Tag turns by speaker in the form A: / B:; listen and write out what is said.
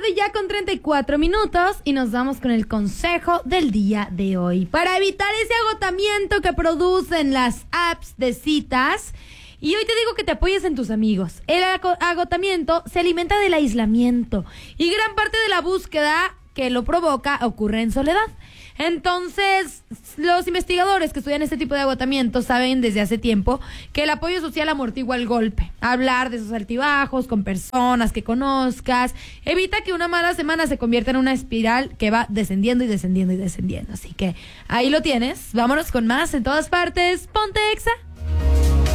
A: tarde ya con 34 minutos y nos vamos con el consejo del día de hoy. Para evitar ese agotamiento que producen las apps de citas, y hoy te digo que te apoyes en tus amigos. El agotamiento se alimenta del aislamiento y gran parte de la búsqueda que lo provoca ocurre en soledad. Entonces, los investigadores que estudian este tipo de agotamiento saben desde hace tiempo que el apoyo social amortigua el golpe. Hablar de esos altibajos con personas que conozcas evita que una mala semana se convierta en una espiral que va descendiendo y descendiendo y descendiendo. Así que ahí lo tienes. Vámonos con más en todas partes. Ponte Exa.